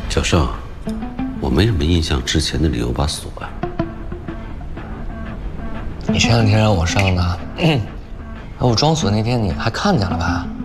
小盛，我没什么印象之前的理由把锁啊。 你前两天让我上的，我装锁那天你还看见了吧？